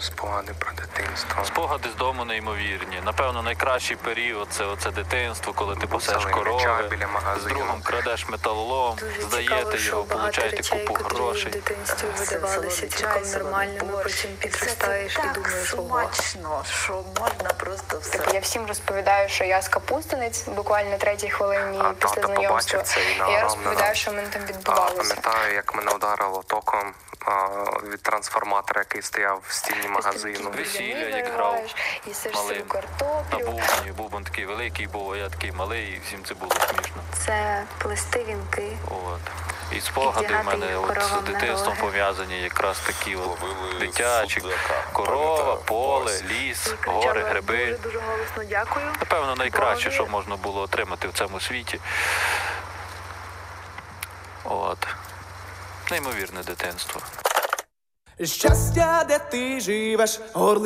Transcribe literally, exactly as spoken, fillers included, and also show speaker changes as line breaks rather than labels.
Спогади про дитинство.
Спогади з дому неймовірні. Напевно, найкращий період – це оце дитинство, коли ти пасеш
Зелений
корови,
чай біля
з
магазину.
другом крадеш металолом,
Дуже
здаєте
цікаво, що
його,
багато
получаєте
речей,
купу
котрі
грошей.
в дитинстві
Це
видавалися
солодкий
цілком
чай, солодкий
нормальними,
борщ.
потім
І це
підростаєш і
так
думаєш, ого.
смачно, що можна просто все.
Я всім розповідаю, що я з Капустинець, буквально на третій хвилині
А
після
тато
знайомства.
побачив це і
І я
наорав на
розповідаю,
нас.
що в мене там
А,
відбувалося.
пам'ятаю, як мене вдарило током а, від трансформатора, який стояв в стіні магазину.
Весілля, як грав
їсиш
малим
сиру
на
картоплю.
бубні. Бубон такий великий був, а я такий малий, і всім це було смішно.
Це плести вінки.
От. І спогади в
вдягати
мене
їх
от,
коровам
з
на
дитинством
роги.
пов'язані якраз такі от
Ловили
дитячі.
суднака.
Корова,
Пам'ятаю,
поле,
ось.
ліс, гори, гриби.
Дуже, дуже голосно дякую.
Напевно, найкраще,
Богові.
що можна було отримати в цьому світі. От. Неймовірне дитинство.
Щастя, де ти живеш, горло